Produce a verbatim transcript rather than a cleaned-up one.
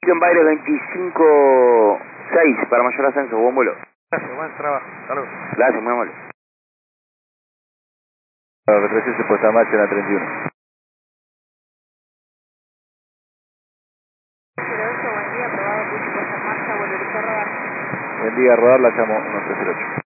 En Baile veinticinco seis para mayor ascenso, buen vuelo. Gracias, buen trabajo. Hasta luego. Gracias, muy amable. Retrocese puesta en marcha en la treinta y uno. cero ocho, buen día, probado, puse puesta en marcha, vuelo listo a rodar. Buen día, rodar, la llamo uno tres cero ocho.